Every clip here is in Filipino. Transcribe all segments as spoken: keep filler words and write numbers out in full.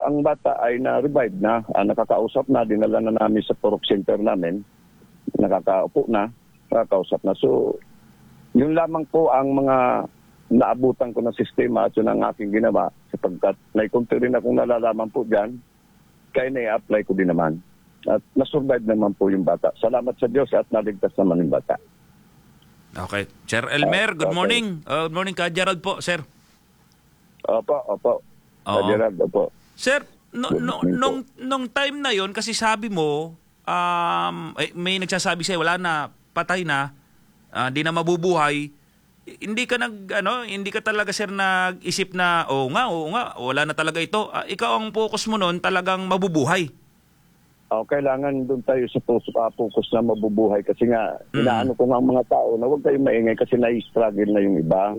ang bata ay na-revive na, ah, nakakausap na, dinala na namin sa Purok Center namin, nakakaupo na, nakakausap na. So, yun lamang po ang mga naabutan ko ng sistema at yun ang aking ginawa sapagkat naikunti rin akong nalalaman po dyan, kaya na-apply ko din naman. At nasurvive naman po yung bata. Salamat sa Diyos at naligtas naman yung bata. Okay. Sir Elmer, good Okay. morning. Uh, good morning ka, Gerald po, sir. Opo, opo. Oo. Gerald, opo. Sir, no, Good no, morning po. nung, nung time na yon kasi sabi mo, um, eh, may nagsasabi sa'yo, wala na, patay na, ah, di na mabubuhay. Hindi ka nag, ano, hindi ka talaga, sir, nag-isip na, oo nga, oo nga, wala na talaga ito. Ah, ikaw ang focus mo nun, talagang mabubuhay. Oh, kailangan doon tayo sa puso uh, focus na mabubuhay kasi nga Mm. inaano ko nga ang mga tao na huwag kayong maingay kasi nai-struggle na yung iba.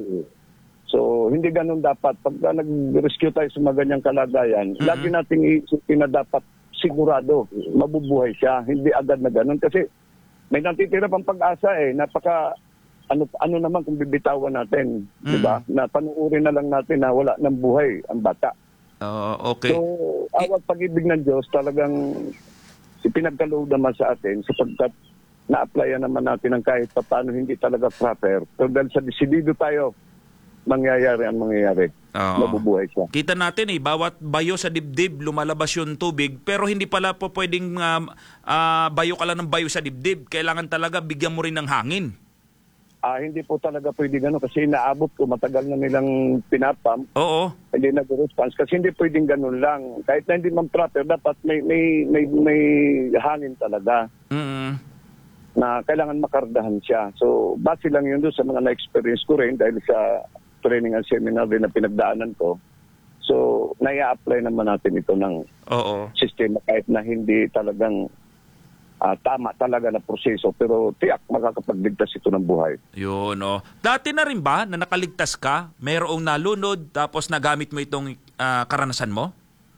So hindi ganun dapat. Pag uh, nag-rescue tayo sa mga ganyang kalagayan, Mm-mm. lagi nating iisipin na dapat sigurado mabubuhay siya. Hindi agad na ganun kasi may natitira pang pag-asa eh. Napaka ano ano naman kung bibitawan natin, Mm. 'di ba? Na panuurin na lang natin na wala ng buhay ang bata. Oo, okay. So, awat pag-ibig ng Diyos talagang ipinagkaloob naman sa atin sapagkat na-applyan naman natin ang kahit pa paano hindi talaga proper. Pero dahil sa desidido tayo, mangyayari ang mangyayari. Oo. Mabubuhay siya. Kita natin eh, bawat bayo sa dibdib, lumalabas yung tubig, pero hindi pala po pwedeng ah, ah, bayo ka lang ng bayo sa dibdib. Kailangan talaga bigyan mo rin ng hangin. Ah, hindi po talaga pwede gano'n kasi naabot ko, matagal na nilang pinapam, Oo. hindi nag-response kasi hindi pwedeng gano'n lang. Kahit na hindi man proper, dapat may may may, may hangin talaga Mm. na kailangan makardahan siya. So, base lang yun doon sa mga na-experience ko rin dahil sa training and seminar din na pinagdaanan ko. So, nai-apply naman natin ito ng Oo. sistema kahit na hindi talagang ah, tama talaga na proseso. Pero tiyak makakapagligtas ito ng buhay. Yun, oh. Dati na rin ba na nakaligtas ka, mayroong nalunod, tapos nagamit mo itong ah, karanasan mo?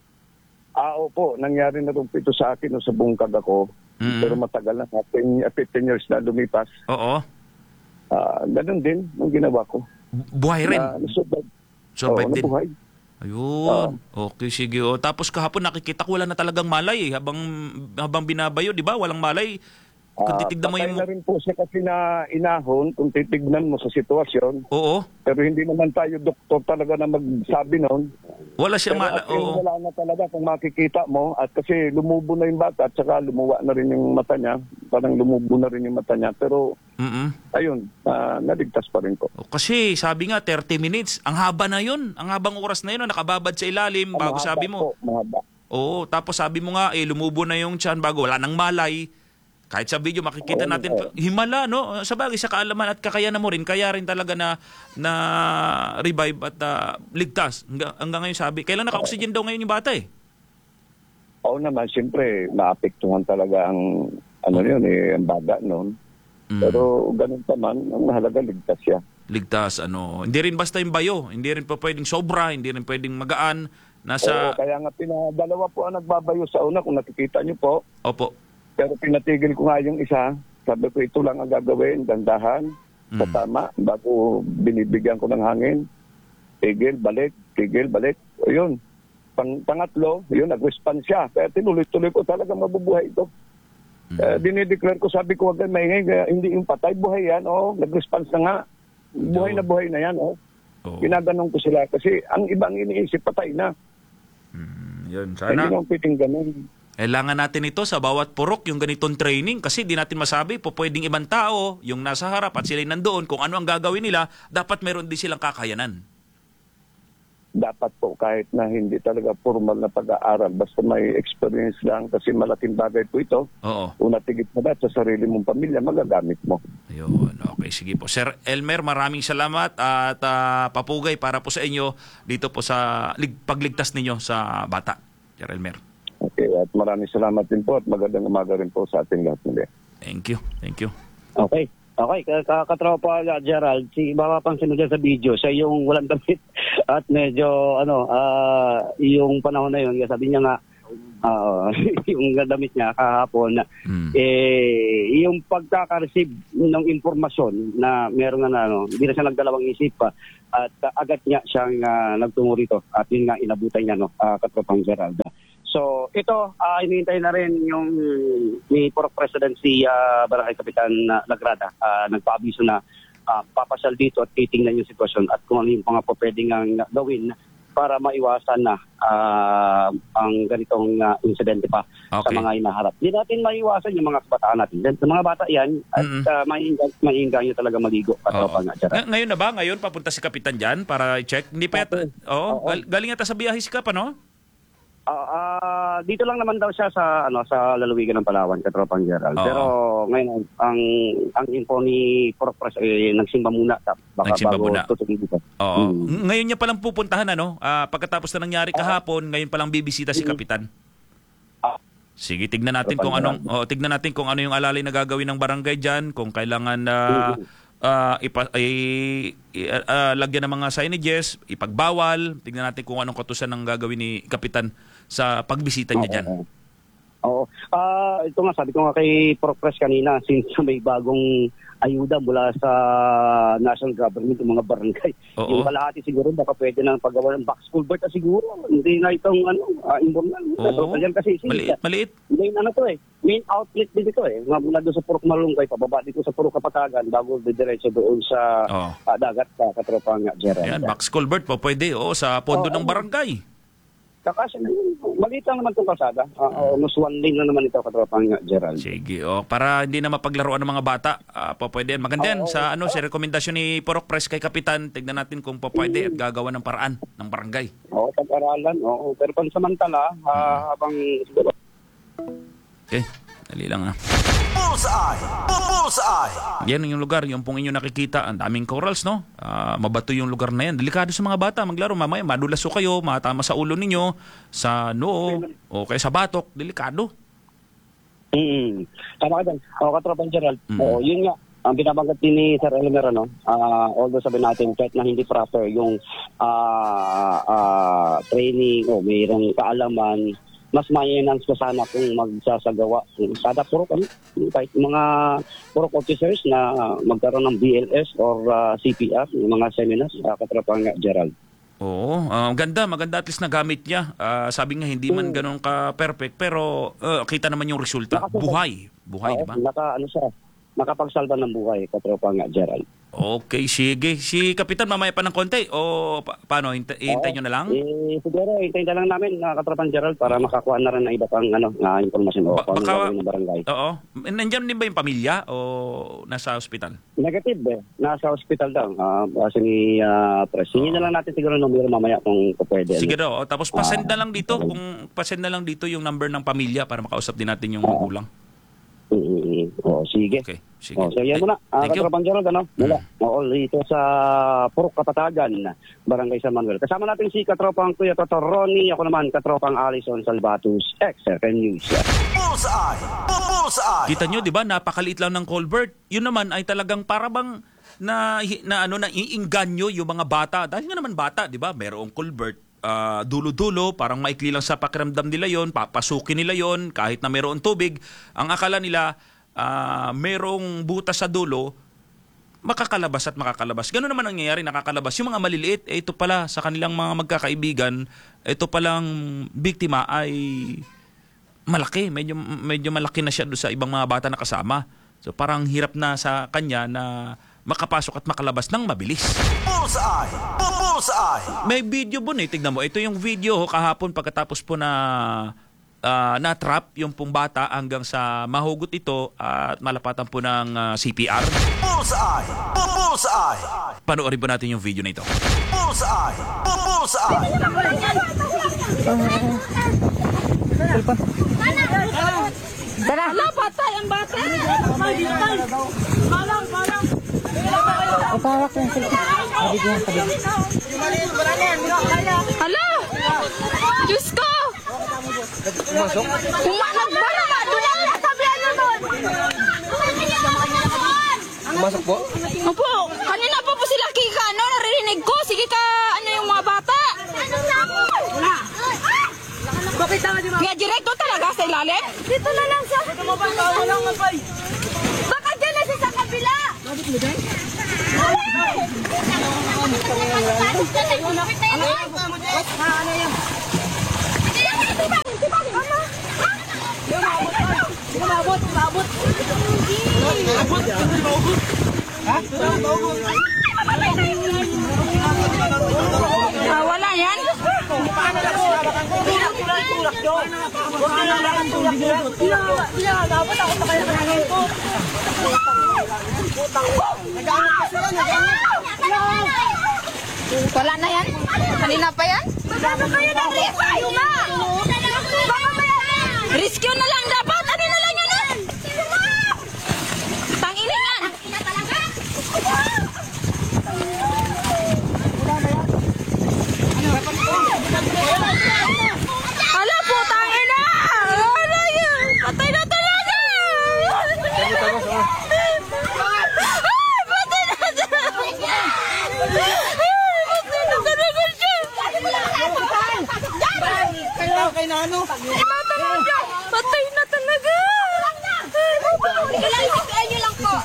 Ah, opo. Nangyari na rin po ito sa akin no, sa bungkag ako. Mm. Pero matagal na. fifteen years na lumipas. Oo. Ah, ganun din ang ginawa ko. Bu- Buhay rin. Na, nasurvive. Survive Oo, din. nabuhay. Ayun. Okay, sige. O, tapos kahapon nakikita ko wala na talagang malay eh. Habang, habang binabayo, di ba? Walang malay. Kung Ah, titignan mo patay yung... na rin po siya kasi na inahon kung titignan mo sa sitwasyon. Oo. Pero hindi naman tayo doktor talaga na magsabi noon. Wala siya Pero mala... at yun, Oo. wala na talaga kung makikita mo. At kasi lumubo na yung bata at saka lumuwa na rin yung mata niya. Parang lumubo na rin yung mata niya. Pero Mm-mm. ayun, ah, naligtas pa rin ko. O, Kasi sabi nga thirty minutes, ang haba na yun. Ang habang oras na yun, nakababad sa ilalim bago Mahaba sabi mo. po, mahaba. Oo, tapos sabi mo nga, eh, lumubo na yung tiyan bago wala nang malay. Kahit sa video makikita Oo, natin, oo. himala, no? Sa bagay, sa kaalaman at kakayanan mo rin, kaya rin talaga na, na revive at ah, ligtas. Hanggang, hanggang ngayon sabi, kailan naka-oxygen daw ngayon yung bata eh? Oo naman, siyempre, naapektuhan talaga ang, ano yun eh, ang baga noon. Mm. Pero ganun pa man, ang mahalaga, ligtas siya. Ligtas, ano. Hindi rin basta yung bayo. Hindi rin pa pwedeng sobra, hindi rin pwedeng magaan. Nasa, Oo, kaya nga pinadalawa po ang nagbabayo sa una, kung nakikita niyo po. opo. Pero pinatigil ko nga yung isa. Sabi ko, ito lang ang gagawin, dandahan, sa Mm. tama, bago binibigyan ko ng hangin. Tigil, balik, tigil, balik. O yun. Pang, pangatlo, yun, nag-respond siya. Kaya tinuloy-tuloy ko talaga mabubuhay ito. Mm. Uh, dinideclare ko, sabi ko, wag kang maingay, kaya hindi yung patay, buhay yan. O, nag-response na nga. Buhay Oo. na buhay na yan. O. Oo. Ginaganong ko sila kasi ang ibang iniisip, patay na. Mm, yun, Hindi sana. naman pwedeng ganun. Kailangan natin ito sa bawat purok, yung ganitong training, kasi di natin masabi po pwedeng ibang tao, yung nasa harap at sila nandoon, kung ano ang gagawin nila, dapat meron din silang kakayanan. Dapat po kahit na hindi talaga formal na pag-aaral, basta may experience lang kasi malaking bagay po ito. Oo. Una tigit na dahil sa sarili mong pamilya, magagamit mo. Ayun, okay, sige po. Sir Elmer, maraming salamat at ah, papugay para po sa inyo dito po sa lig- pagligtas ninyo sa bata. Sir Elmer. Okay, at maraming salamat din po at magandang umaga rin po sa ating lahat muli. Thank you, thank you. Okay. Okay, ka- katropa Gerald, si mapapansin mo dyan sa video, siya yung walang damit at medyo, ano, ah yung panahon na yun, sabi niya nga, Oo, yung damit niya kahapon, Mm. eh, yung pagkaka-receive ng impormasyon na meron na ano, hindi na siya nagdalawang isip pa at uh, agad niya siyang uh, nagtungo rito at yun nga inabutan niya, no, uh, Katropang Gerald. So ito, uh, hinihintay na rin yung ni Purok President si uh, Barangay Kapitan uh, Lagrada, uh, nagpaabiso na uh, papasal dito at titingnan yung sitwasyon at kung ano yung mga po pwedeng uh, gawin para maiwasan na uh, ang ganitong uh, insidente pa sa Okay. mga inaharap. Hindi natin maiwasan yung mga kabataan natin. Sa mga bata yan, at Mm-mm. uh, maiinganyo talaga maligo. Oo. Katropa nga, Gerald. Ng- ngayon na ba? Ngayon papunta si Kapitan dyan para i-check? Hindi pa yata. Oo. Oo. Gal- galing yata sa biyahe si Kap, ano? Ah, ah, dito lang naman daw siya sa ano sa lalawigan ng Palawan, Katropang Gerald. Oo. Pero ngayon ang ang info ni Purok Pres eh, nagsimba muna tap baka Nagsimba bago muna. tutuloy dito. Oo. Mm. Ngayon niya palang pupuntahan, ano? Ah, pagkatapos na nangyari kahapon, ngayon palang bibisita si Kapitan. Ah. Sige, tignan natin kung anong oh, tignan natin kung ano yung alalay na gagawin ng barangay diyan, kung kailangan na ah, ipa, i- i- ah, lagyan ng mga signages, ipagbawal, tignan natin kung anong katusan ng gagawin ni Kapitan sa pagbisita niya diyan. Oo. Oo. Ah, ito nga sabi ko nga kay Purok Pres kanina, since may bagong ayuda mula sa national government ng mga barangay. Oo. Yung kalahati siguro baka pwede nang paggawa ng box culvert na siguro. Hindi na itong ano, uh, informal. Oo. Yan kasi Maliit, maliit. main ano to eh, main outlet din ito eh. Mga mula doon sa Purok Malunggay, pababa dito sa Purok Kapatagan bago didiretso doon sa Oo. ah, dagat sa Katropang Gerald. Yan, box culvert po pwede, oo, sa pondo Oo. ng barangay. Kakasya na yun. Maliit lang naman itong kalsada. Uh, almost one lane na naman ito, Katropang Gerald. Sige, oh, para hindi na mapaglaruan ng mga bata, ah, po pwede yan. Maganda yan Oo, sa oo. ano, sa rekomendasyon ni Purok Pres kay Kapitan, tignan natin kung po pwede at gagawa ng paraan ng barangay. Oo, pag-aralan. Oo, pero pansamantala, ah, habang siguro Okay, dali lang ah. Bullseye! Bullseye! Yan yung lugar, yung pong inyo nakikita, ang daming corals, no? Ah, mabato yung lugar na yan. Delikado sa mga bata, maglaro, mamaya madulas o kayo, matama sa ulo ninyo, sa noo, o kaya sa batok, delikado. Mm. Tama ka dyan. Oo, Katropang Gerald. Mm. Oo, yun nga. Ang binabanggit din ni Sir Elmer, ano, ah, although sabi natin, kahit na hindi proper yung ah, ah, training o mayroong kaalaman, mas ma-enhance ko sana kung magsasagawa. Sada purok, ano, kahit mga purok officers na magkaroon ng B L S or ah, C P R, yung mga seminars, uh, Katropang Gerald. Oo, ah, ganda, maganda at least nagamit niya. Ah, sabi nga hindi man ganun ka-perfect, pero ah, kita naman yung resulta. Buhay. Buhay, Oo, di ba? Naka, ano siya, nakapagsalba ng buhay, Katropang Gerald. Okay, sige. Si Kapitan, mamaya pa ng konti o pa- paano? Hintay, hintay nyo na lang? Eh, siguro, hintayin na lang namin, uh, Katropang Gerald, para makakuha na rin ng iba pang ano, na impormasyon o Ba- kung ano baka- gawin ng barangay. Oo. Nandiyan din ba yung pamilya o nasa ospital? Negative eh. Nasa hospital daw. Uh, kasi ni uh, Pres. Hingin na lang natin siguro ng numero mamaya kung pwede. Sige ano. daw. O, tapos pasend na lang dito. Kung pasend na lang dito yung number ng pamilya para makausap din natin yung magulang. Mm-hmm. O, sige. Okay. Sige. O, so yan muna. Uh, Thank you. Katropang Gerald, ano? Mula. Oo, dito sa Purok Kapatagan, Barangay San Manuel. Kasama natin si Katropang Kuya Toto Ronnie. Ako naman, Katropang Alison Salvatus, X F M News. Bullseye! Bullseye! Kita nyo, di ba? Napakaliit lang ng culvert. Yun naman ay talagang parabang na, na ano na iinganyo yung mga bata. Dahil nga naman bata, di ba? Merong culvert. ah, dulo-dulo, parang maikli lang sa pakiramdam nila yon, papasukin nila yon kahit na mayroong tubig. Ang akala nila, ah, merong butas sa dulo, makakalabas at makakalabas. Ganun naman ang nangyayari, nakakalabas. Yung mga maliliit, eh, ito pala sa kanilang mga magkakaibigan, ito palang biktima ay malaki. Medyo, medyo malaki na siya doon sa ibang mga bata na kasama. So parang hirap na sa kanya na makapasok at makalabas ng mabilis. Bullseye! Bullseye! May video po eh, tignan mo. Ito yung video ho, kahapon pagkatapos po na ah, na-trap yung pong bata hanggang sa mahugot ito at malapatan po ng ah, C P R. Bullseye! Bullseye! Panoorin po natin yung video na ito. Bullseye! Bullseye! Tara! Hala, patay ang bata! Malang, malang! Ipawak yung cellphone. Sabi ko yung sabi. Hala! Diyos ko! Pumalag ba naman? Doon lang nasabihan nyo doon! Pumasok po? Opo, kanina pa po sila kika, ano, naririnig ko. Sige ka, ano yung mga bata? Kaya direkto talaga sa ilalim? Dito na lang siya. Dito mo ba? Wala nga pa. Baka dyan na siya sa kabila. Bakit mo dyan? Ano yan? Umabot, umabot. Ah, wala yan? Wala na yan? Kanina pa yan? Rescue na lang dapat! Ano na lang yan? Tanginin yan! Hala po, tangina! Ano yan? Patay na talaga! Ay, patay na talaga! Patay na talaga siya! Kay na ano? Patay na talaga! Ayun lang po!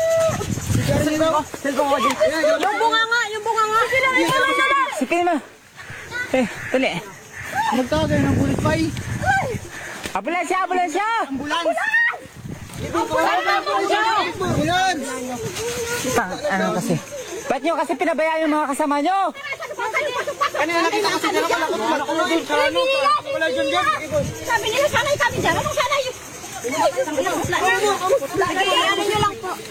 Yung bunga nga! Yung bunga nga! Sige na. Eh, tuli. Magtagay ng bulit pa eh. Ambulansya, ambulansya! Ambulans! Ambulans! Pang, ano kasi? Ba't nyo kasi pinabayaan yung mga kasama nyo? Kanina nakita kasi dyan ako lakot. Malako na dun sa ano. Wala dyan dyan. Sabi nila sanay kami dyan. Anong sanay? Ano nyo lang po.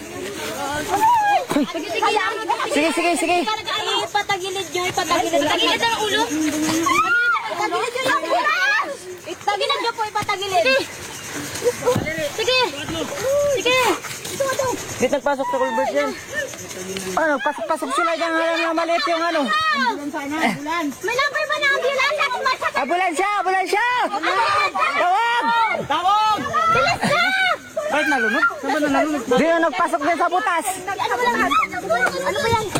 Sige, sige, sige. Ipatagilid nyo, ipatagilid. Ipatagilid ang ulo. Ipatagilid nyo lang. Ipatagilid nyo po, ipatagilid. Sige. Sige. Dito nagpasok sa culvert yan. Ano, pasok-pasok sila dyan. Alam na maliit yung ano. May number ba na ambulance? Akong masakit. Ambulansya, ambulansya! Tawag! Tawag! Bilis na! Bakit nalunod? Saan ba na nalunod? Di na nagpasok din sa butas. Ano ba lang? Ano ba yan?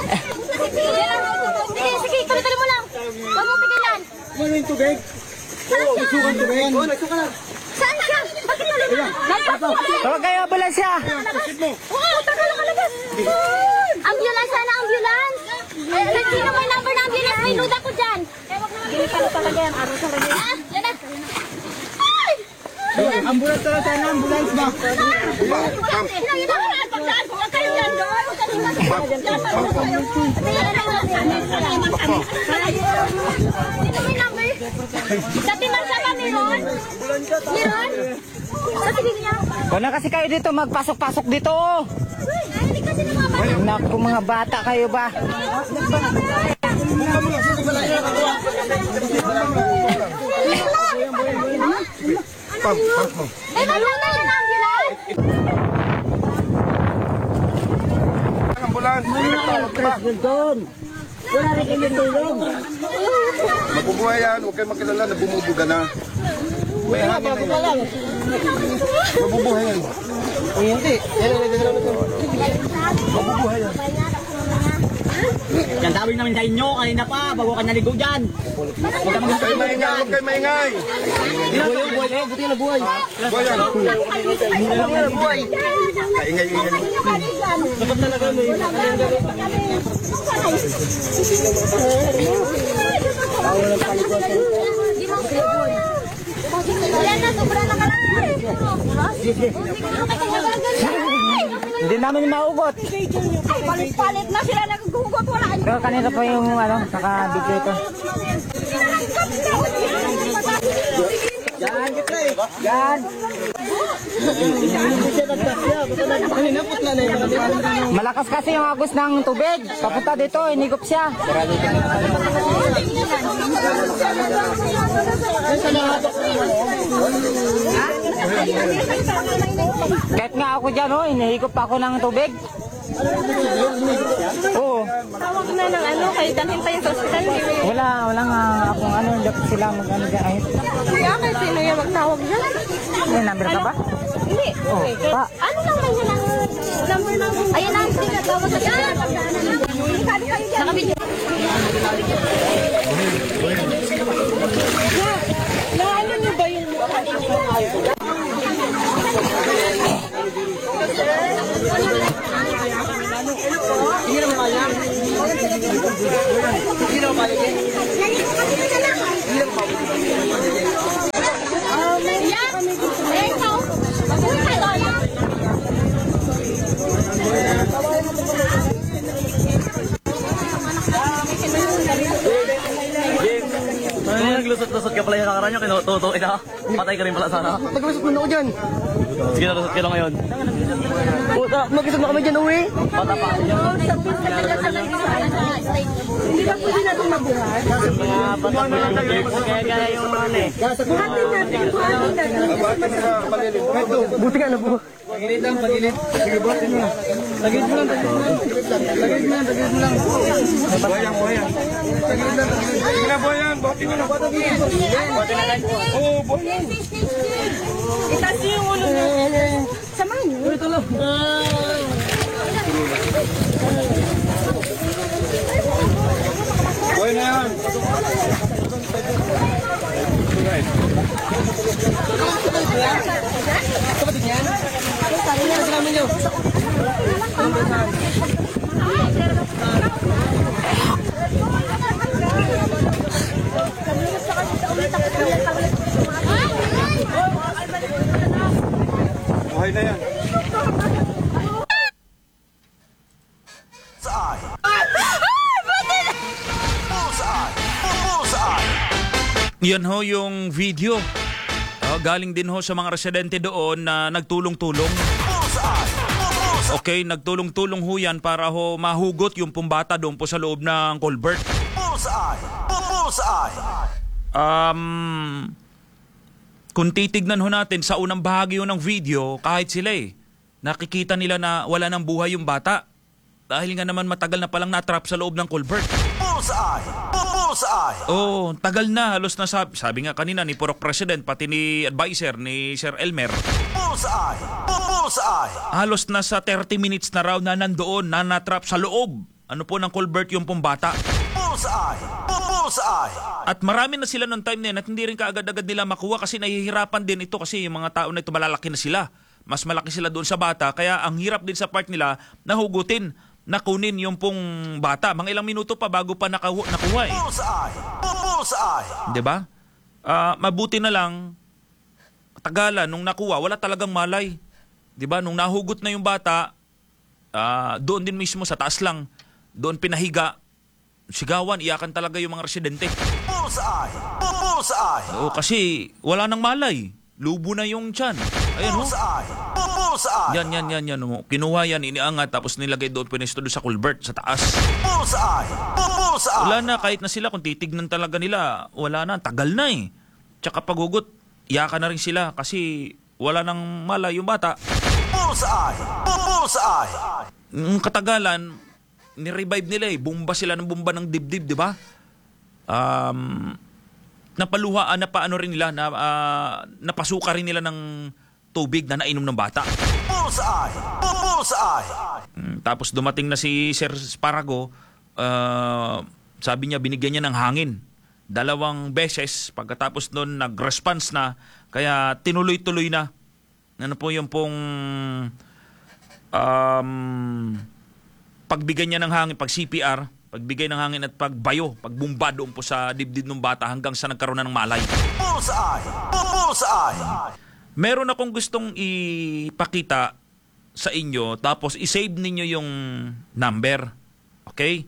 Sige, sige, tuloy-tuloy mo lang. Huwag mo pigilan. Ano yung tubig? Oo, nagsukan tubig yan. Oo, nagsukan lang. Saan siya? Bakit nalunod? Tawag kayo, ambulansya! Oo, tagal lang kalabas. Ambulance, sana ambulance. Eh, sino may number na ambulance? May nuda ko dyan. Hindi pa talaga yan. Araw sa rin. Ah, yan na. Ay! Ambulans talaga tayo na, ambulance ba? Dati man siya ba, Miron? Miron? Wala kasi kayo dito, magpasok-pasok dito. Hindi kasi namamalik. Naku, mga bata kayo ba? Eh, may number na ambulance? Mabubuhay yan, huwag kayo makilala na bumubuga na. May hangin na yan. Mabubuhay yan. Hindi. Mabubuhay yan. Yan sabi namin sa inyo, kanina pa, bago ka naligo dyan. Huwag kayo maingay, huwag kayo maingay. Buhay, buhay, buhay. Buti na buhay. Buhay yan. Kaingay-ingay. Dapat talaga may Wala na, sobra na ka lang. Hindi namin maugot. Palit-palit na sila naghugot. Wala. Pero kanina pa yung ano, naka-video ito. yan, kita eh. Yan! Kanina putla na yung Malakas kasi yung agos ng tubig. Papunta dito, inigop siya. Kahit nga ako dyan, oh, inihigop ako ng tubig. Oo. Tawag na ng ano, kayo dalhin tayo sa hospital. Wala, wala nga akong ano, dapat sila mag-ano dyan. Ay, Kaya kaya sino yung magtawag dyan? may number ka ba? Hindi. Oh, pa. Ano lang lang yun ang number na ayan ang tinatawag sa dyan. Sabi kayo dyan. Nakabidyo. Lusot-lusot ka pala yung nakaraan nyo, kinututuin na. Patay ka rin pala sana. Naglusot mo na ako dyan. Sige, nalusot ka lang ngayon. Puta, mag-isot na kami dyan, uwi. Bata pa. Hindi ba pwede natin mabuhat? Mga bata pa lang. Kaya-kaya yung mga ano eh. Buhatin natin, buhatin natin. Buti nga na po. Pagilid lang, pagilid. Sige, buhatin mo lang. Tagilid mo lang, tagilid mo lang. Tagilid mo lang, tagilid mo lang. Buhayang, buhayang. Tagilid lang, tagilid. Sige na, buhayang. Buhatin mo lang. Buhatin na lang. Oo, buhayang. Itas yung ulo niya. Samahan niyo. Ito lang. Buhay na yan. Kapatid yan? Sabi niya, salamin niyo. Buhay na yan. Bullseye. Bullseye. Bullseye. Yan ho yung video. Oh, galing din ho sa mga residente doon na nagtulong-tulong. Bullseye. Bullseye. Okay, nagtulong-tulong ho yan para ho mahugot yung pumbata doon po sa loob ng culvert. Bullseye. Bullseye. Um, kung titignan ho natin sa unang bahagi ho ng video, kahit sila eh, nakikita nila na wala ng buhay yung bata. Dahil nga naman matagal na palang natrap sa loob ng culvert. Bullseye. Bullseye. Oh, tagal na. Halos na sabi, sabi nga kanina ni Purok President, pati ni advisor ni Sir Elmer. Bullseye. Bullseye. Halos na sa thirty minutes na raw na nandoon, na natrap sa loob. Ano po ng culvert yung pumbata. Bullseye. Bullseye. At marami na sila noong time na yun at hindi rin kaagad-agad nila makuha kasi nahihirapan din ito kasi yung mga tao na ito malalaki na sila. Mas malaki sila doon sa bata kaya ang hirap din sa part nila na hugutin, na kunin yung pong bata. Mga ilang minuto pa bago pa nakahu- nakuha eh. Bullseye. Bullseye. Diba? Ah, mabuti na lang, tagalan, nung nakuha, wala talagang malay. Diba? Nung nahugot na yung bata, ah, doon din mismo sa taas lang, doon pinahiga, sigawan, iyakan talaga yung mga residente. Bullseye. Bullseye. Oo, kasi wala nang malay. Lubo na yung tiyan. Ayan ho. Bullseye. Bullseye. Yan, yan, yan, yan. oh. Kinuha yan, iniangat, tapos nilagay doon, pinesto doon sa culvert, sa taas. Bullseye. Bullseye. Wala na, kahit na sila, kung titignan talaga nila, wala na, tagal na eh. Tsaka paghugot, iyakan na rin sila kasi wala nang malay yung bata. Bullseye. Bullseye. Nung katagalan, ni-revive nila eh. Bumba sila ng bumba ng dibdib, di ba? Um, napaluha, ah, napaano rin nila, na, ah, napasuka rin nila ng tubig na nainom ng bata. Bullseye. Bullseye. Mm, tapos dumating na si Sir Sparago, ah, sabi niya binigyan niya ng hangin. Dalawang beses, pagkatapos noon nag-response na, kaya tinuloy-tuloy na. Ano po yung pong um, pagbigay niya ng hangin, pag C P R, pagbigay ng hangin at pagbayo, pagbumba doon po sa dibdib ng bata hanggang sa nagkaroon na ng malay. Bullseye. Bullseye. Meron akong gustong ipakita sa inyo, tapos isave ninyo yung number. Okay?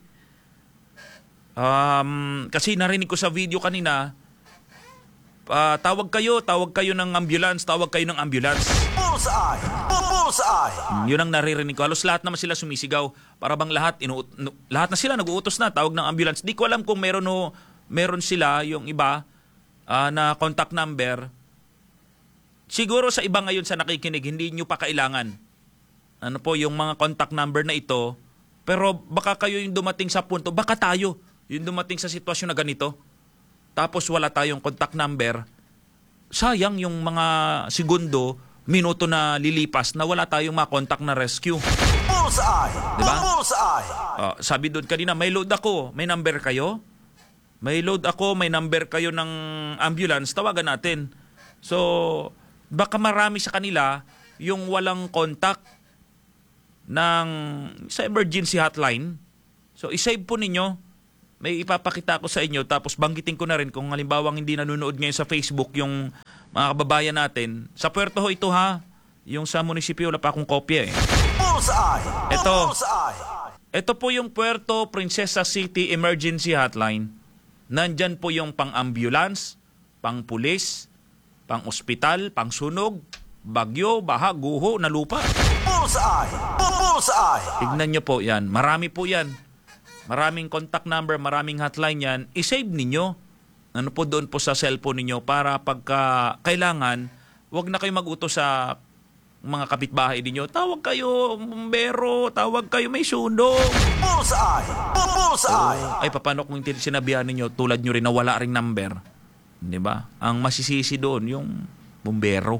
Um, kasi narinig ko sa video kanina, uh, tawag kayo, tawag kayo ng ambulance, tawag kayo ng ambulance. Bullseye. Bullseye. Hmm, yun ang naririnig ko. Halos lahat naman sila sumisigaw. Para bang lahat, inu- nu- lahat na sila nag-uutos na, tawag ng ambulance. Di ko alam kung meron, o, meron sila, yung iba, uh, na contact number. Siguro sa iba ngayon sa nakikinig, hindi nyo pa kailangan. Ano po, yung mga contact number na ito. Pero baka kayo yung dumating sa punto, baka tayo yung dumating sa sitwasyon na ganito. Tapos wala tayong contact number. Sayang yung mga segundo, minuto na lilipas na wala tayong makontak na rescue. Bullseye. Diba? Bullseye. Uh, sabi doon kanina, may load ako, may number kayo? May load ako, may number kayo ng ambulance, tawagan natin. So, baka marami sa kanila yung walang contact ng sa emergency hotline. So, isave po ninyo. May ipapakita ko sa inyo tapos banggitin ko na rin kung halimbawa hindi nanonood ngayon sa Facebook yung mga kababayan natin. Sa Puerto ho ito ha, yung sa munisipyo wala pa akong kopya eh. Bullseye. Ito. Bullseye. Ito po yung Puerto Princesa City Emergency Hotline. Nandyan po yung pang-ambulance, pang-pulis, pang-ospital, pang-sunog, bagyo, baha, guho, na lupa. Bullseye. Bullseye. Tignan nyo po yan. Marami po yan. Maraming contact number, maraming hotline yan. I-save ninyo. Ano po doon po sa cellphone ninyo para pagka kailangan, wag na kayo mag-utos sa mga kapitbahay ninyo. Tawag kayo, bumbero, tawag kayo, may sunog. Bullseye. Bullseye. Ay, paano kung sinabihan ninyo, tulad nyo rin na wala ring number? Di ba? Ang masisisi doon, yung bumbero.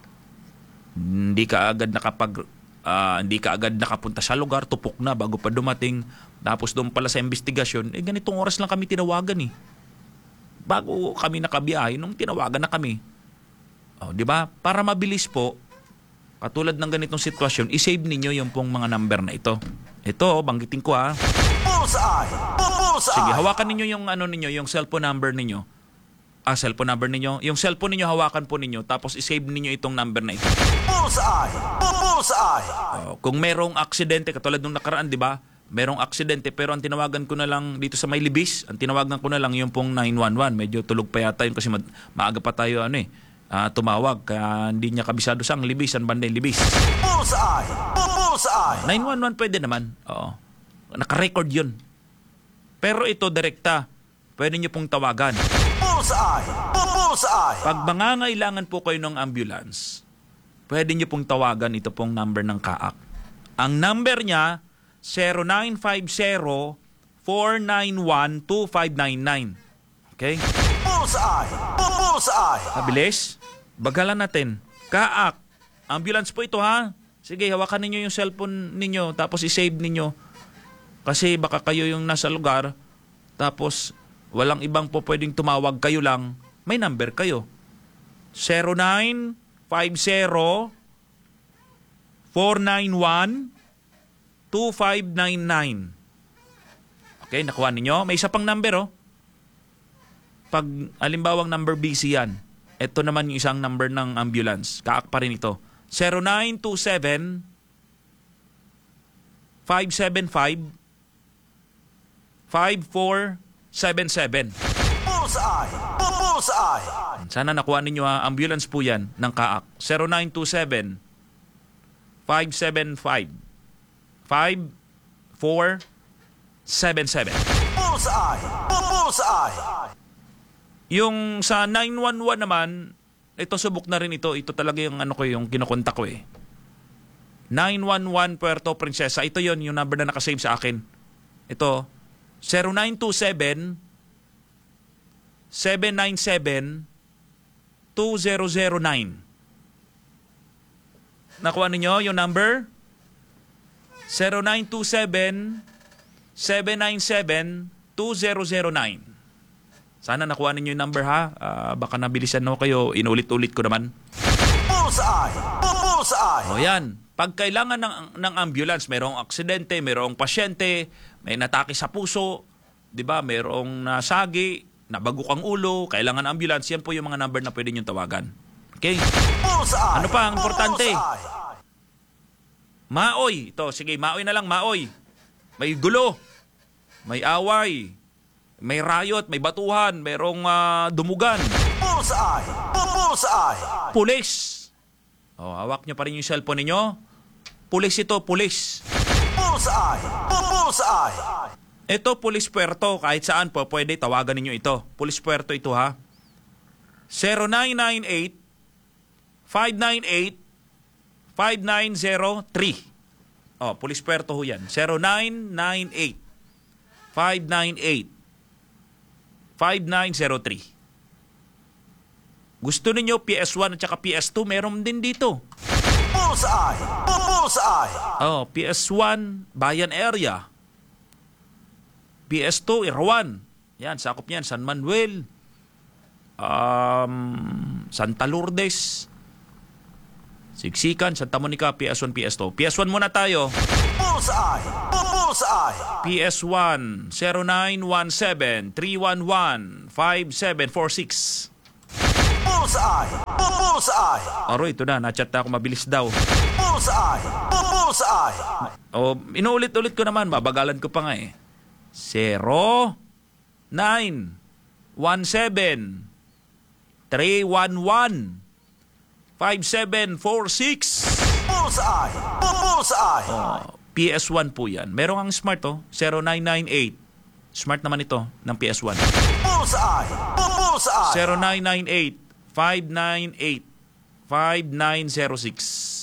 Hindi ka agad nakapag... Uh, hindi ka agad nakapunta sa lugar, tupok na bago pa dumating. Tapos doon pala sa investigasyon, eh ganitong oras lang kami tinawagan eh. Bago kami nakabiyahe, nung tinawagan na kami. Oh, di ba? Para mabilis po, katulad ng ganitong sitwasyon, i-save ninyo yung pong mga number na ito. Ito, banggitin ko ha. Bullseye. Bullseye. Sige, hawakan ninyo yung ano ninyo, yung cellphone number ninyo. Ah, cellphone number ninyo. Yung cellphone ninyo, hawakan po ninyo. Tapos i-save ninyo itong number na ito. Bullseye. Bullseye. Oh, kung merong aksidente, katulad nung nakaraan, di ba? Merong aksidente, pero ang tinawagan ko na lang dito sa may Libis, ang tinawagan ko na lang yung pong nine one one. Medyo tulog pa yata yun kasi ma- maaga pa tayo ano eh, uh, tumawag. Kaya hindi niya kabisado sa ang Libis, ang banday Libis. Bullseye. Bullseye. nine one one pwede naman. Oo. Naka-record yun. Pero ito, direkta. Pwede niyo pong tawagan. Bullseye. Bullseye. Pag mangangailangan po kayo ng ambulance, pwede niyo pong tawagan ito pong number ng K A A C. Ang number niya, zero nine five zero, four nine one, two five nine nine. Okay? Bullseye. Bullseye. Mabilis. Bagalan natin. K A A C. Ambulance po ito ha. Sige, hawakan ninyo yung cellphone ninyo tapos i-save ninyo. Kasi baka kayo yung nasa lugar tapos walang ibang po pwedeng tumawag, kayo lang. May number kayo. zero nine five zero, four nine one, two five nine nine. Okay, nakuha ninyo. May isa pang number oh. Pag alimbawang number busy yan, ito naman yung isang number ng ambulance. Kaak pa rin ito. zero nine two seven, five seven five, five four seven seven. Bullseye. Bullseye. Sana nakuha ninyo ha. Ambulance po yan ng K A A C. zero nine two seven, five seven five, five four seven seven. Bullseye. Bullseye. Yung sa nine one one naman, ito subok na rin ito. Ito talaga yung ano ko, yung kinukontak ko eh. nine one one Puerto Princesa. Ito yon yung number na nakasave sa akin. Ito, zero nine two seven, seven nine seven, two zero zero nine. Nakuha ninyo yung number? zero nine two seven, seven nine seven, two zero zero nine. Sana nakuha ninyo yung number ha. Uh, baka nabilisan no kayo. Inulit-ulit ko naman. Bullseye. Bullseye. O yan. Pag kailangan ng, ng ambulance, mayroong aksidente, mayroong pasyente, may natake sa puso, di ba? Mayroong nasagi, nabagok ang ulo, kailangan ambulance, yan po yung mga number na pwede nyo tawagan. Okay? Bullseye. Ano pa ang importante? Bullseye. Maoy. Ito, sige, maoy na lang, maoy. May gulo, may away, may riot, may batuhan, mayroong uh, dumugan. Bullseye. Bullseye. Pulis. O, hawak nyo pa rin yung cellphone ninyo. Pulis ito, pulis. Bullseye. Bullseye. Ito, Pulis Puerto. Kahit saan po, pwede tawagan ninyo ito. Pulis Puerto ito ha. zero nine nine eight, five nine eight, five nine zero three. O, Pulis Puerto ho yan. zero nine nine eight, five nine eight, five nine zero three. Gusto ninyo P S one at saka P S two, meron din dito. Bullseye. Bullseye. Oh, P S one, Bayan Area. P S two, Irawan. Yan, sakop niyan. San Manuel. Um, Santa Lourdes. Siksikan, Santa Monica, P S one, P S two. P S one muna tayo. Bullseye. Bullseye. P S one, zero nine one seven, three one one, five seven four six. Bullseye. Bullseye. Aro, ito na. Na-chat na ako. Mabilis daw. Bullseye. Bullseye. O, inuulit-ulit ko naman. Babagalan ko pa nga eh. zero nine one seven, three one one, five seven four six. Bullseye. Bullseye. Oh, P S one po yan. Meron ang smart oh. zero nine nine eight. Smart naman ito ng P S one. Bullseye. Bullseye. zero nine nine eight, five nine eight, five nine zero six.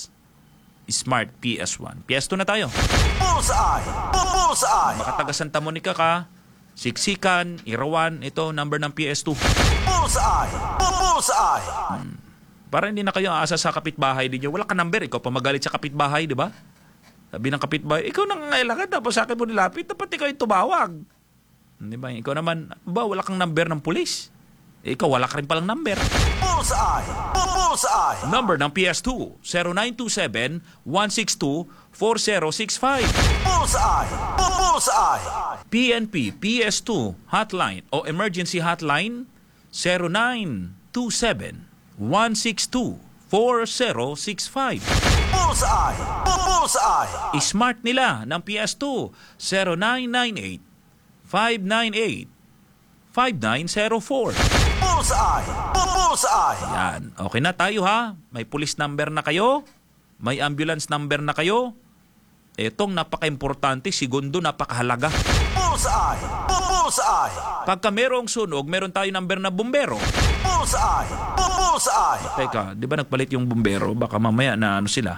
Smart P S one. P S two na tayo. Bullseye. Bullseye. Baka taga Santa Monica ka, Siksikan, Irawan, ito number ng P S two. Bullseye. Bullseye. Para hindi na kayo aasa sa kapitbahay ninyo. Wala ka number, ikaw pa magalit sa kapitbahay, di ba? Sabi ng kapitbahay, ikaw nangangailangan, tapos sa akin mo nilapit, dapat ikaw yung tumawag. Di ba? Ikaw naman, ba, wala kang number ng pulis. Ikaw, wala ka rin palang number. Bullseye. Bullseye. Number ng P S two, zero nine two seven, one six two, four zero six five. Bullseye. Bullseye. P N P P S two hotline o emergency hotline zero nine two seven, one six two, four zero six five. Bullseye. Bullseye. Smart nila ng P S two zero nine nine eight, five nine eight, five nine zero four. Bullseye. Bullseye. Yan. Okay na tayo ha. May police number na kayo. May ambulance number na kayo. Etong napaka-importante, segundo napakahalaga. Bullseye. Bullseye. Pagka merong sunog, meron tayo number na bumbero. Bullseye. Bullseye. Teka, di ba nagpalit yung bumbero? Baka mamaya na ano sila.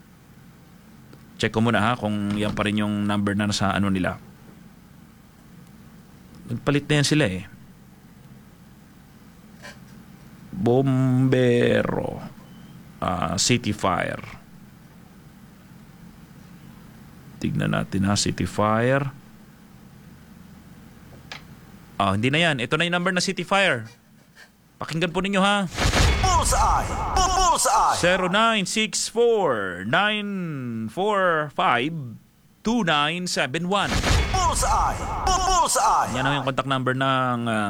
Check ko muna ha kung yan pa rin yung number na nasa ano nila. Nagpalit na yan sila eh. Bombero. Uh, City Fire. Tignan natin ha, City Fire. Ah, hindi na yan. Ito na yung number na City Fire. Pakinggan po ninyo ha. Bullseye. Bullseye. zero nine six four, nine four five, two nine seven one. Bullseye. Bullseye. Yan ang yung contact number ng uh,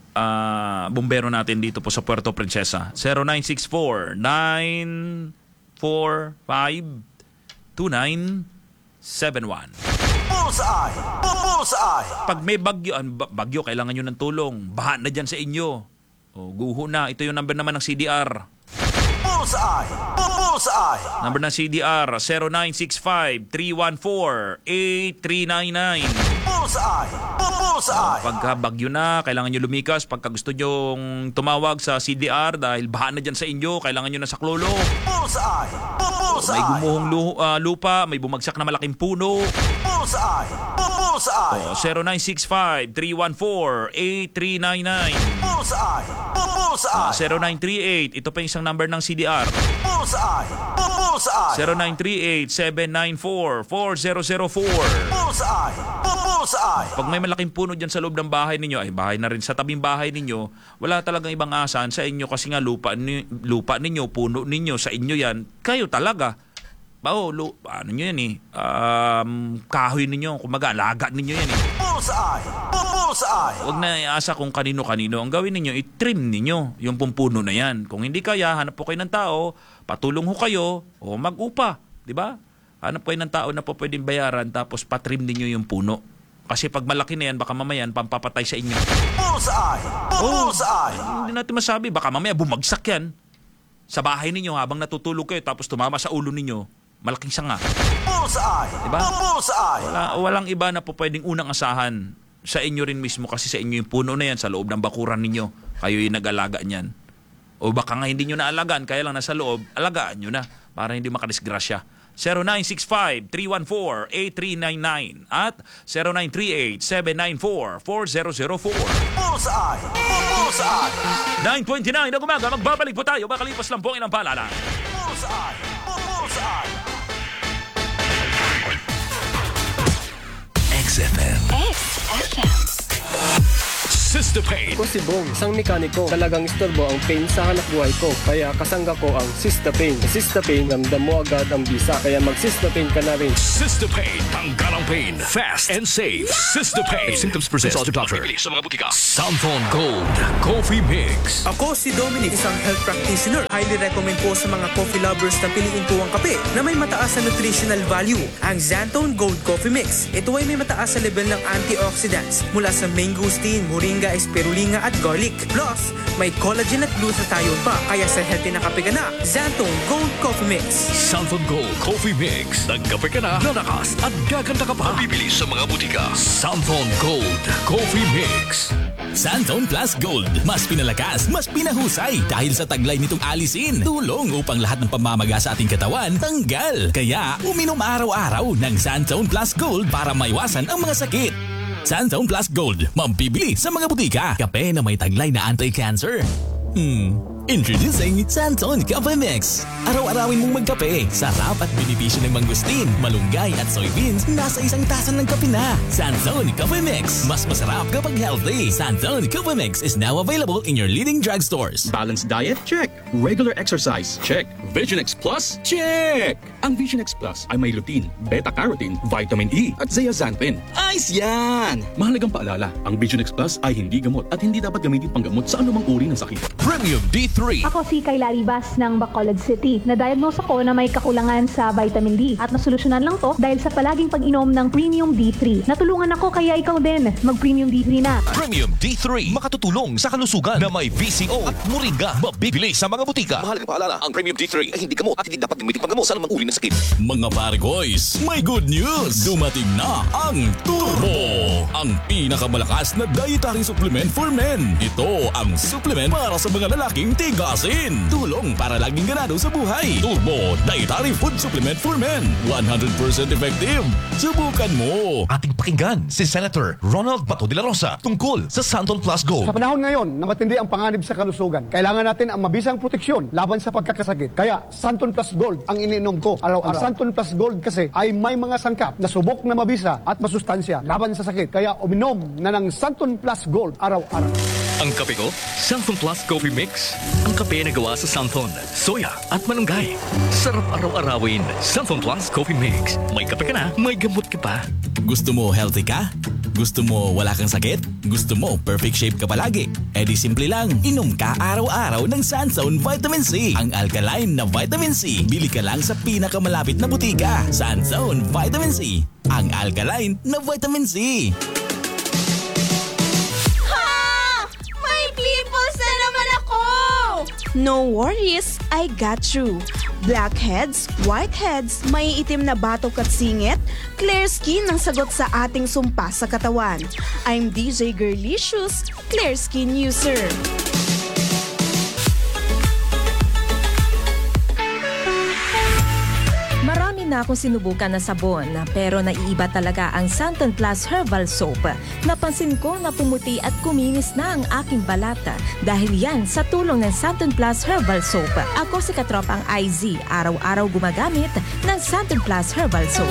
uh, bumbero natin dito po sa Puerto Princesa. zero nine six four, nine four five, two nine seven one. Bullseye. Bullseye. Pag may bagyo, an- ba- bagyo, kailangan nyo ng tulong. Baha na dyan sa inyo. O, guho na. Ito yung number naman ng C D R. Bullseye. Bullseye. Number ng C D R, zero nine six five, three one four, eight three nine nine. Bullseye. Bullseye. Pagka bagyo na, kailangan nyo lumikas. Pagka gusto nyo tumawag sa C D R dahil baha na dyan sa inyo, kailangan nyo na saklolo. Bullseye. Bullseye. May gumuhong lu- uh, lupa, may bumagsak na malaking puno. Bullseye. Bullseye. O, zero nine six five, three one four, eight three nine nine. Bullseye. Bullseye. zero nine three eight, ito pa yung isang number ng C D R. Bullseye. Bullseye. zero nine three eight, seven nine four, four zero zero four. Bullseye. Bullseye. Pag may malaking puno dyan sa loob ng bahay ninyo, ay bahay na rin sa tabing bahay ninyo, wala talagang ibang asahan sa inyo kasi nga lupa, ni, lupa ninyo, puno ninyo, sa inyo yan, kayo talaga. Bao, lu, ano nyo yan eh, um, kahoy ninyo, kumaga, alaga ninyo yan eh. Bullseye. Bullseye. Huwag na iasa kung kanino-kanino. Ang gawin ninyo, i-trim ninyo yung pumpuno na yan. Kung hindi kaya, hanap po kayo ng tao, patulong ho kayo, o mag-upa, di ba? Hanap kayo ng tao na po pwedeng bayaran, tapos patrim ninyo yung puno. Kasi pag malaki na yan, baka mamayan, pampapatay sa inyo. Bullseye. Bullseye. Hindi natin masabi, baka mamaya bumagsak yan sa bahay ninyo habang natutulog kayo, tapos tumama sa ulo ninyo, malaking sanga. Bullseye. Diba? Bullseye. Wala, walang iba na po pwedeng unang asahan sa inyo rin mismo kasi sa inyo yung puno na yan sa loob ng bakuran ninyo. Kayo yung nag-alaga niyan. O baka nga hindi nyo naalagaan, kaya lang nasa loob, alagaan nyo na para hindi makadisgrasya. zero nine six five, three one four, eight three nine nine at zero nine three eight, seven nine four, four zero zero four. Bullseye. Bullseye. nine twenty-nine na umaga, magbabalik po tayo. Makalipas lang po ang inang paalala. Bullseye. Bullseye. X F M. X F M. Sister Pain. Ako si Bong, isang mekaniko. Talagang istorbo ang pain sa hanap buhay ko. Kaya kasangga ko ang Sister Pain. Sa Sister Pain, ramdam mo agad ang bisa. Kaya mag-Sister Pain ka na rin. Sister Pain. Tanggal ang pain. Fast and safe. Sister Pain. If symptoms persist, consult your doctor. Sa mga butika. Santon Gold Coffee Mix. Ako si Dominic, isang health practitioner. Highly recommend po sa mga coffee lovers na piliin po ang kape na may mataas na nutritional value, ang Xantone Gold Coffee Mix. Ito ay may mataas sa level ng antioxidants mula sa mangosteen, moringa, espirulina at garlic. Plus, may collagen at glutathione pa. Kaya sa healthy na kape ka na, Xantone Gold Coffee Mix. Santon Gold Coffee Mix. Nagkape ka na, lalakas at gaganda ka pa. Bibili sa mga butika. Santon Gold Coffee Mix. Santon Plus Gold. Mas pinalakas, mas pinahusay dahil sa taglay nitong alisin. Tulong upang lahat ng pamamaga sa ating katawan tanggal. Kaya uminom araw-araw ng Santon Plus Gold para maiwasan ang mga sakit. Santon Plus Gold. Mabibili sa mga butika. Kape na may taglay na anti-cancer. Hmm... Introducing Santon Coffee Mix. Araw-arawin mong magkape. Sarap at benepisyo ng mangosteen, malunggay at soybeans nasa isang tasa ng kape na. Santon Coffee Mix. Mas masarap kapag healthy. Santon Coffee Mix is now available in your leading drugstores. Balanced diet? Check. Regular exercise? Check. Vision X Plus? Check! Ang Vision X Plus ay may lutein, beta-carotene, vitamin E at zeaxanthin. Ayos yan! Mahalagang paalala, ang Vision X Plus ay hindi gamot at hindi dapat gamitin panggamot sa anumang uri ng sakit. Premium D three. Ako si Kayla Ribas ng Bacolod City. Na-diagnose ako na may kakulangan sa vitamin D at nasolusyonan lang to dahil sa palaging pag-inom ng Premium D three. Natulungan ako kaya ikaw din mag-Premium D three na. Premium D three. Makatutulong sa kalusugan na may V C O at moringa. Mabibili sa mga butika. Mahalagang paalala, ang Premium D three ay hindi gamot at hindi dapat gamitin panggamot sa anumang uri ng sakit. Mga pare boys, may good news! Dumating na ang Turbo! Ang pinakamalakas na dietary supplement for men. Ito ang supplement para sa mga lalaking tigasin. Tulong para laging ganado sa buhay. Turbo Dietary Food Supplement for Men. one hundred percent effective. Subukan mo. Ating pakinggan si Senator Ronald Bato de la Rosa tungkol sa Santon Plus Gold. Sa panahon ngayon na matindi ang panganib sa kalusugan, kailangan natin ang mabisang proteksyon laban sa pagkakasakit. Kaya Santon Plus Gold ang iniinom ko araw-araw. Ang Santon Plus Gold kasi ay may mga sangkap na subok na mabisa at masustansya laban sa sakit. Kaya uminom na ng Santon Plus Gold araw-araw. Ang kape ko, Santon Plus Coffee Mix. Ang kape na gawa sa Santon, soya at malunggay. Sarap araw-arawin. Santon Plus Coffee Mix. May kape ka na, may gamot ka pa. Gusto mo healthy ka? Gusto mo wala kang sakit? Gusto mo perfect shape ka palagi? E di simple lang, inom ka araw-araw ng Santon Vitamin C. Ang alkaline na Vitamin C, bili ka lang sa pinakamalapit na butika. Santon Vitamin C. Ang alkaline na Vitamin C. No worries, I got you. Blackheads, whiteheads, may itim na batok at singit, clear skin ang sagot sa ating sumpa sa katawan. I'm D J Girlicious, Clear Skin User. Marami na akong sinubukan na sabon, pero naiiba talaga ang Santon Plus Herbal Soap. Napansin ko na pumuti at kuminis na ang aking balata dahil yan sa tulong ng Santon Plus Herbal Soap. Ako si Katropang I Z, araw-araw gumagamit ng Santon Plus Herbal Soap.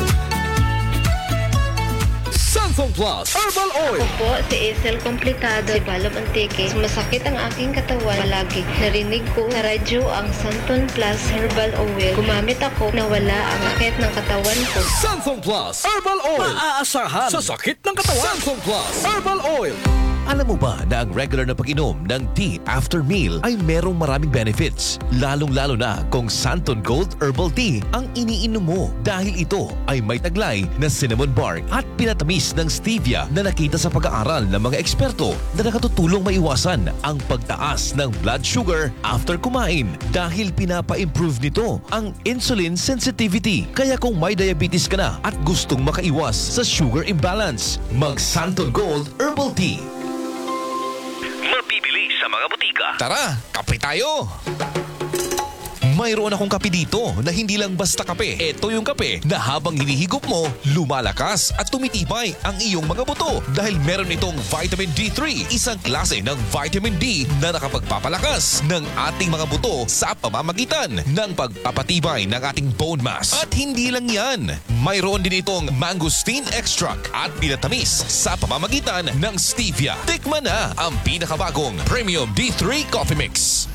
Santon Plus Herbal Oil. Ako po si Isel Complicado, si Balo Antique. Masakit ang aking katawan palagi. Narinig ko sa radyo ang Santon Plus Herbal Oil. Gumamit ako na wala ang sakit ng katawan ko. Santon Plus Herbal Oil. Maaasahan sa sakit ng katawan. Santon Plus Herbal Oil. Alam mo ba na ang regular na pag-inom ng tea after meal ay merong maraming benefits? Lalong-lalo na kung Santon Gold Herbal Tea ang iniinom mo dahil ito ay may taglay na cinnamon bark at pinatamis ng stevia na nakita sa pag-aaral ng mga eksperto na nakatutulong maiwasan ang pagtaas ng blood sugar after kumain dahil pinapa-improve nito ang insulin sensitivity. Kaya kung may diabetes ka na at gustong makaiwas sa sugar imbalance, mag Santon Gold Herbal Tea. Mabibili sa mga butika. Tara, kape tayo! Mayroon akong kape dito na hindi lang basta kape. Ito yung kape na habang hinihigop mo, lumalakas at tumitibay ang iyong mga buto dahil meron itong vitamin D three, isang klase ng vitamin D na nakapagpapalakas ng ating mga buto sa pamamagitan ng pagpapatibay ng ating bone mass. At hindi lang yan, mayroon din itong mangosteen extract at pinatamis sa pamamagitan ng stevia. Tikman na ang pinakabagong Premium D three Coffee Mix.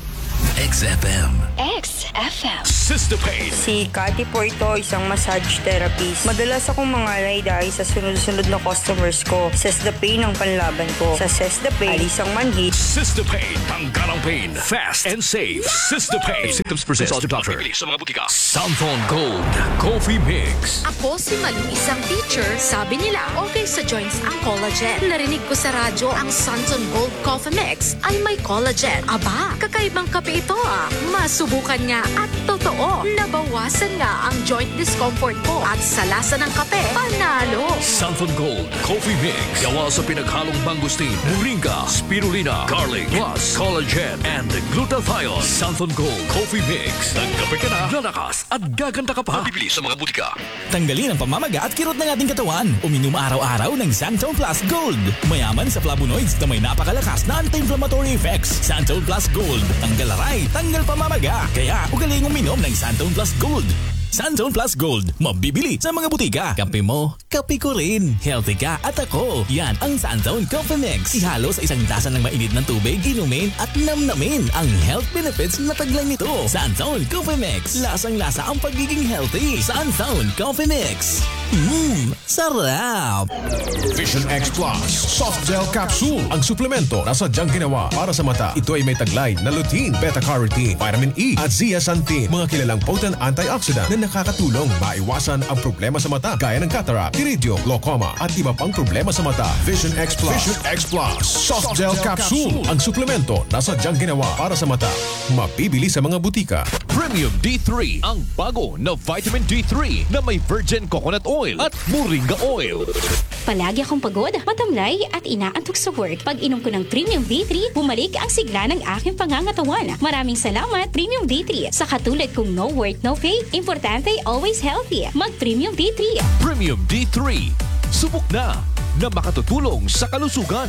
X F M. X F M. Sister Pain. Si Cathy po ito, isang massage therapist. Madalas akong mangalay dahil sa sunod-sunod na customers ko. Sister Pain ang panlaban ko. Sa Sister Pain, alis ang manhid. Sister Pain. Tanggal ang pain. Fast and safe. Sister Pain. If symptoms persist, consult your doctor. Sa mga butika. Santhon Gold Coffee Mix. Ako si Malu, isang teacher. Sabi nila, okay sa joints ang collagen. Narinig ko sa radyo ang Santhon Gold Coffee Mix ay may collagen. Aba, kakaibang kape ito ah. Masubukan nga at totoo. Nabawasan nga ang joint discomfort ko at sa lasa ng kape, panalo. Santhon Gold Coffee Mix. Gawa sa pinaghalong mangosteen, moringa, spirulina, garlic, plus collagen and glutathione. Santhon Gold Coffee Mix. Nagkape ka na, lalakas at gaganda ka pa. Mabibili sa mga butika. Tanggalin ang pamamaga at kirot ng ating katawan. Uminom araw-araw ng Santhon Plus Gold. Mayaman sa flavonoids na may napakalakas na anti-inflammatory effects. Santhon Plus Gold. Tanggal aray, tanggal pamamaga. Kaya ugaling uminom ng Santhon Plus Gold. Santhon Plus Gold. Mabibili sa mga butika. Kape mo, kape ko rin. Healthy ka at ako. Yan ang Santhon Coffee Mix. Ihalo sa isang tasa ng mainit ng tubig, inumin at namnamin ang health benefits na taglay nito. Santhon Coffee Mix. Lasang-lasa ang pagiging healthy. Santhon Coffee Mix. Mmm, sarap! Vision X Plus Soft Gel Capsule. Ang suplemento na sadyang ginawa para sa mata. Ito ay may taglay na lutein, beta-carotene, vitamin E at zeaxanthin. Mga kilalang potent antioxidant na nakakatulong maiwasan ang problema sa mata gaya ng cataract, iridium, glaucoma at iba pang problema sa mata. Vision X Plus. Vision X Plus Soft Gel Capsule. Ang suplemento na sadyang ginawa para sa mata. Mabibili sa mga butika. Premium D three, ang bago na vitamin D three na may virgin coconut oil at moringa oil. Palagi akong pagod, matamlay at inaantok sa work. Pag inom ko ng Premium D three, bumalik ang sigla ng aking pangangatawan. Maraming salamat, Premium D three. Sa katulad kong no work, no pay, importante, always healthy. Mag-Premium D three. Premium D three. Subok na na makatutulong sa kalusugan.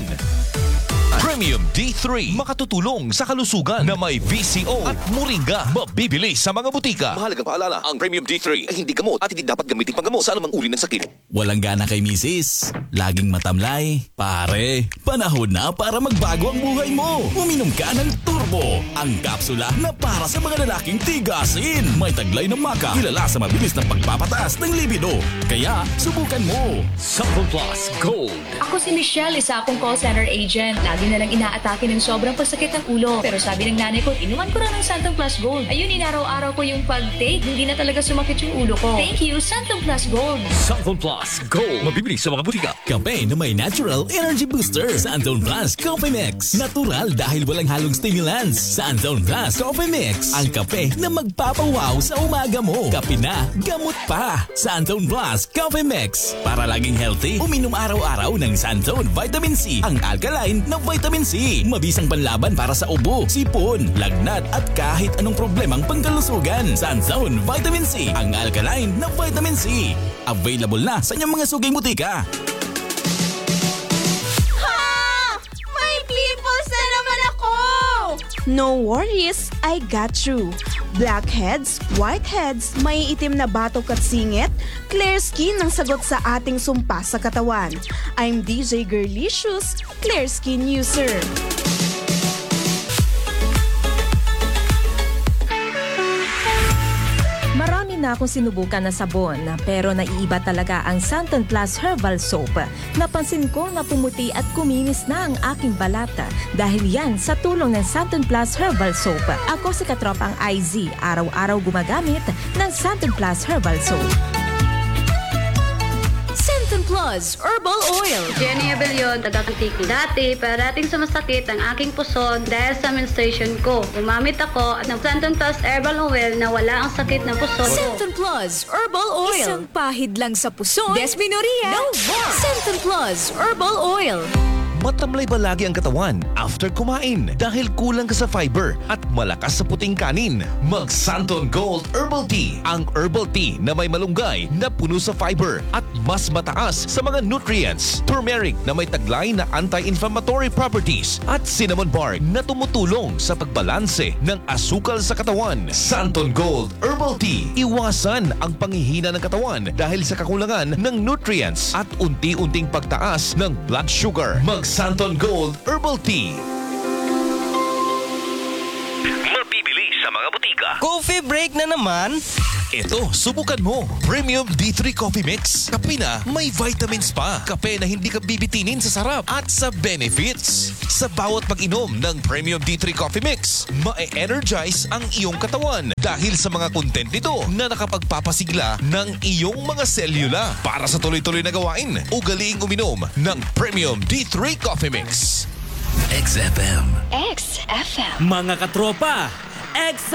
Premium D three. Makatutulong sa kalusugan na may V C O at moringa. Mabibili sa mga butika. Mahalagang paalala, ang Premium D three ay hindi gamot at hindi dapat gamitin panggamot sa anumang uri ng sakit. Walang gana kay misis, laging matamlay. Pare, panahon na para magbago ang buhay mo. Uminom ka ng Turbo, ang kapsula na para sa mga lalaking tigasin. May taglay ng maka, kilala sa mabilis na pagpapataas ng libido. Kaya, subukan mo. Santhon Plus Gold. Ako si Michelle, isa akong call center agent. Lagi na lang inaatake ng sobrang pagsakit ng ulo. Pero sabi ng nanay ko, inuman ko na ng Santhon Plus Gold. Ayun, inaraw-araw ko yung pag-take. Hindi na talaga sumakit yung ulo ko. Thank you, Santhon Plus Gold. Santhon Plus Gold. Mabibili sa mga butika. Kape na may natural energy booster. Santhon Plus Coffee Mix. Natural dahil walang halong stimulants. Santhon Plus Coffee Mix. Ang kape na magpapawaw sa umaga mo. Kape na, gamot pa. Santhon Plus Coffee Mix. Para laging healthy, uminom araw-araw ng Santhon Vitamin C. Ang alkaline na vitamin C. Mabisang panlaban para sa ubo, sipon, lagnat at kahit anong problemang pangkalusugan. Santhon Vitamin C. Ang alkaline na vitamin C. Available na sa inyong mga suging butika. Ha! May pimples na naman ako! No worries, I got you. Blackheads, whiteheads, may itim na batok at singit, clear skin ang sagot sa ating sumpa sa katawan. I'm D J Girlicious, Clear Skin User. Marami na akong sinubukan na sabon, pero naiiba talaga ang Santhon Plus Herbal Soap. Napansin ko na pumuti at kuminis na ang aking balata dahil yan sa tulong ng Santhon Plus Herbal Soap. Ako si Katropang I Z, araw-araw gumagamit ng Santhon Plus Herbal Soap. Santhon Plus Herbal Oil. Jenny Abellion, taga-Kantiki. Dati, parating sumasakit ang aking puson dahil sa menstruation ko. Gumamit ako ng Santhon Plus Herbal Oil na wala ang sakit ng puson ko. Santhon Plus Herbal Oil. Isang pahid lang sa puson. Desmenorrhea. No more. Santhon Plus Herbal Oil. matamlay ba lagi ang katawan after kumain dahil kulang ka sa fiber at malakas sa puting kanin? Mag Santon Gold Herbal Tea. Ang herbal tea na may malunggay na puno sa fiber at mas mataas sa mga nutrients. Turmeric na may taglay na anti-inflammatory properties at cinnamon bark na tumutulong sa pagbalanse ng asukal sa katawan. Santon Gold Herbal Tea. Iwasan ang panghihina ng katawan dahil sa kakulangan ng nutrients at unti-unting pagtaas ng blood sugar. Mag Santon Gold Herbal Tea. Mabibili sa mga butika. Coffee break na naman. Ito, subukan mo. Premium D three Coffee Mix. Kape na may vitamins pa. Kape na hindi ka bibitinin sa sarap at sa benefits. Sa bawat pag-inom ng Premium D three Coffee Mix, ma-energize ang iyong katawan dahil sa mga content nito na nakapagpapasigla ng iyong mga selula. Para sa tuloy-tuloy na gawain, ugaliing uminom ng Premium D three Coffee Mix. X F M. X F M. Mga katropa, X